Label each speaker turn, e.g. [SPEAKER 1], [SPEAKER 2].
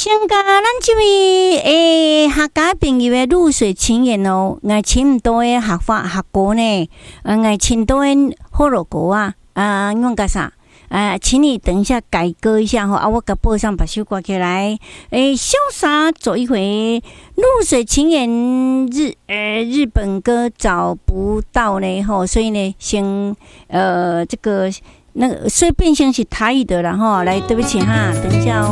[SPEAKER 1] 先甲咱这位客家朋友的露水情缘哦，我请多的学国呢，我请多的火炉锅啊，用个啥？请你等一下改歌一下哈，我给播上把首歌起来。潇洒走一回露水情缘日本歌找不到呢吼，所以呢，先这个那个随便先是台语的啦吼，来对不起哈，等一下哦。